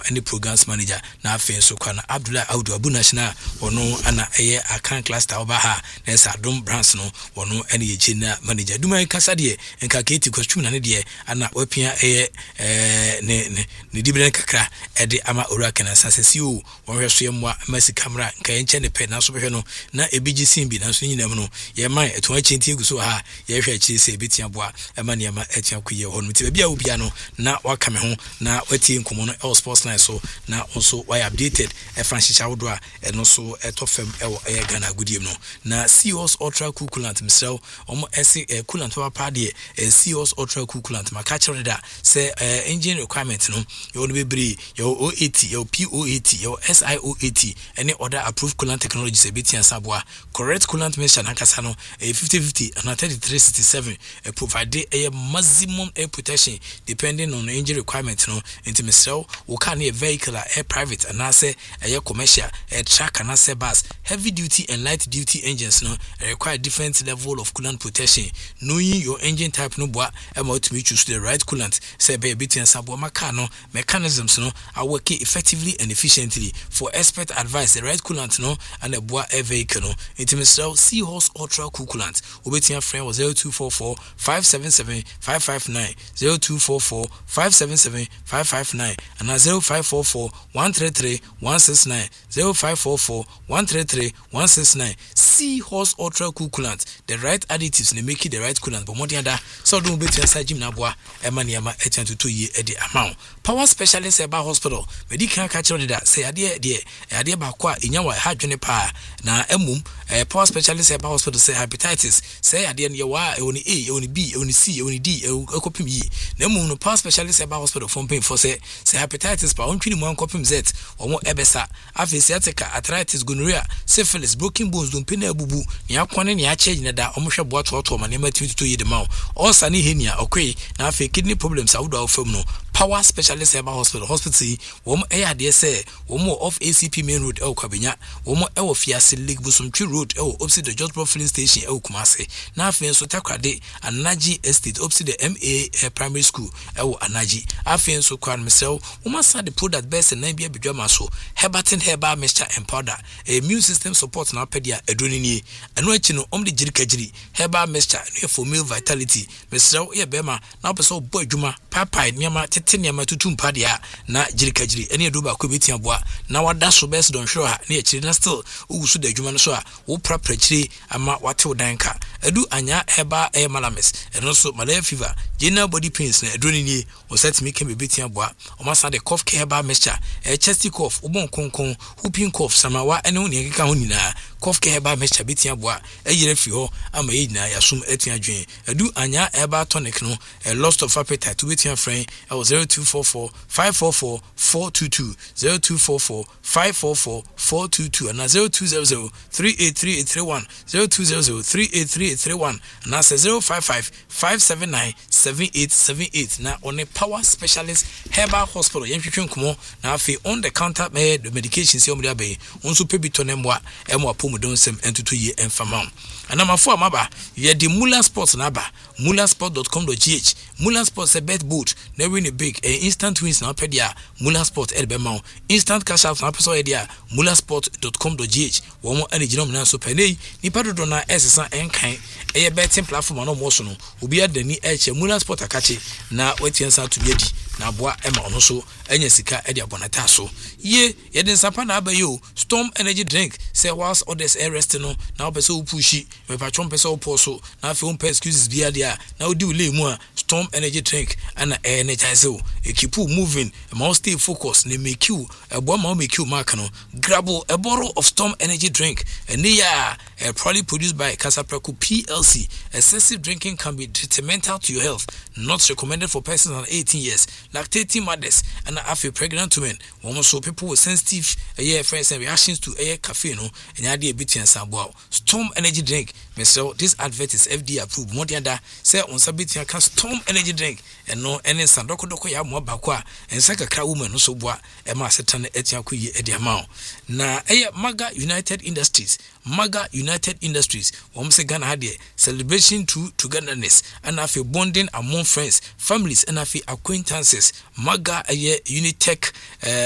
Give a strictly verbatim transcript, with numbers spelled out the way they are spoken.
any programs manager na afen so kwa na Abdullah Audu Abu National ono ana eye akan cluster oba ha na esa Adom Brands no ono ene ye general manager duma kasa de enka keti costume na ne de ana wapia eye eh ne ne dibren kakra e de ama ora kana sasesi o wonhwe so yemwa masi camera nka enche ne pe na so behwe no na ebigi simbi na so nyinam no ye man eto achinti guso ha ye hwe achi se betia boa e ma ne ma etia kuye ho no ti bia obia no na waka me ho na wati nkomo no el sports line so na also why updated e fan hyecha wodo a e no so e to fam e wo e Ghana gudiem no na Seos Ultra Cool Coolant misel omo ese e coolant papa de e Seos Ultra Cool Coolant maka kire da say engine requirement no you no bebre your O eighty your P O eighty your S I O eighty any other approved coolant technologies e beti ansaboa correct coolant measure nakasa no e fifty fifty and thirty-three sixty-seven e provide a maximum air protection depending on the engine requirement no into misel wo can a vehicle air private and I say a commercial a truck and I say bus heavy duty and light duty engines no require different level of coolant protection knowing your engine type no boa e ma to choose the right coolant say be beti ansaboa maka no mechanisms no are working effectively and efficiently for expert advice the right coolant no and a boa air vehicle no into misel Seahorse Ultra Cool Coolant obetia friend was zero two four four five seven seven five five nine zero two four four five seven seven five five nine and zero five four four one three three one six nine zero five four four one three three one six nine Seahorse Ultra Cool Coolant the right additives they make it the right coolant but more than that so don't be to gym na boa e ma niama e twenty two year e the amount power specialist eba hospital medical catch on that say ade de ade ba kwa enya wa ha dwene pa na emum power specialist eba hospital say hepatitis say ade ne wa e oni A e oni B e oni C e oni D e kopim yi na emum no power specialist eba hospital from pain for say say hepatitis pa on twini mu an kopim z omo ebesa afi sciatica arthritis gonorrhea syphilis broken bones don pena abubu ne akwane ne a change na da omo hwe boa toto ma ne ma twenty two year de ma o sane henia okwe na afi kidney problems awudo awfam no power specialist eba hospital hospital wom eya de say wom off A C P main road e kwabenya wom e wo fiase lake busumtwi road e opposite the Jotbro filling station e Kumase na afi so takrade Anaji estate opposite the M A primary school e wo Anaji afi so kwan mesel wom asa the product best na bia bedwama so Herbatin herbal mixture and powder a immune system support na pedia edonini eno achi no om de jirikajiri herbal mixture no for male vitality mesel ye bema na opeso boy adwuma papai niama teniama tutum padia na jirikajiri ene do ba ko betia boa na wada so best don show ha na ekiri na still ugusu da adwuma no so a wo prapra kiri ama wate odanka edu anya heba e malames eno so malaria fever general body pains na edoni ni o set me kem betia boa o masa de cough care heba mixture e chesty cough obon konkon whooping cough samawa ene ho ne keka ho nyina cough care heba mixture betia boa e yere fi ho ama ye nyina yasum etia dwen edu anya heba tonic no a loss of appetite to betia friend e zero two four four five four four four two two zero two four four five four four four two two and zero two zero zero three eight three eight three one zero two zero zero three eight three eight three one and that's zero five five five seven nine seven eight seven eight na on a power specialist herbal hospital yen twetwe nkomo na afi on the counter me the medication se omri abai onso pebito ne mwa emo apomudon sem entutu ye enfama anamafo amaba ye di Mula Sports na ba mula sport dot com dot g h Mula Sports a bet boot na win a big a instant wins na pedia Mula Sports elbema instant cash out na peso edia mula sport dot com dot g h wo mo energy no na so penei ni padodo na esesa enkan e betting platform no mo so no obi adani eche Mula Sport akache na wetiansa to biadi na boa ema ono so enya sika e de abonata so ye ye den sapa na abayo Storm energy drink say whilst others are resting no na opeso pushi me patron peso oposo na afi on excuses bia dia na odi ule mu a Storm energy drink and energize o e keep you moving e must stay focused na make you e boa ma make you mark no grab a bottle of Storm energy drink and ya uh, probably produced by Kasapreco P L C. Excessive drinking can be detrimental to your health, not recommended for persons under eighteen years, lactating mothers and after pregnant women. One so people with sensitive uh, yeah, friends and reactions to air caffeine no and idea beauty and sabwa. Storm energy drink. So this advert is F D A approved. More than that, say on sabiti can Storm energy drink and no any sandoko doko ya mo bakwa and saka kra woman no so boa e ma setane etia ku yi e dia ma na eh Maga United Industries. Maga United Industries. Wom se Ghana had celebration to togetherness and have a bonding among friends, families and have acquaintances. Maga a Unitech uh,